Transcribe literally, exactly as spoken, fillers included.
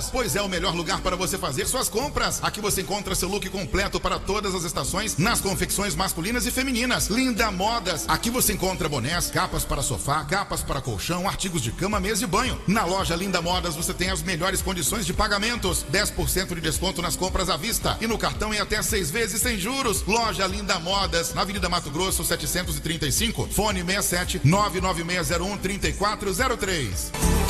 pois é o melhor lugar para você fazer suas compras. Aqui você encontra seu look completo para todas as estações nas confecções masculinas e femininas. Linda Modas. Aqui você encontra bonés, capas para sofá, capas para colchão, artigos de cama, mesa e banho. Na loja Linda Modas você tem as melhores condições de pagamentos. dez por cento de desconto nas compras à vista e no cartão em até seis vezes sem juros. Loja Linda Modas, na Avenida Mato Grosso setecentos e trinta e cinco. Fone seis sete nove nove seis zero um três quatro zero três.